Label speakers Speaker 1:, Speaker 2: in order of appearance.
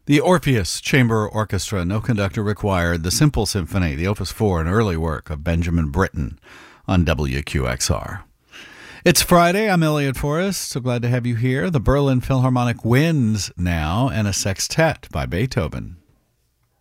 Speaker 1: The Orpheus Chamber Orchestra, no conductor required, the Simple Symphony, the Opus 4, an early work of Benjamin Britten on WQXR. It's Friday. I'm Elliot Forrest. So glad to have you here. The Berlin Philharmonic Winds now, and a sextet by Beethoven.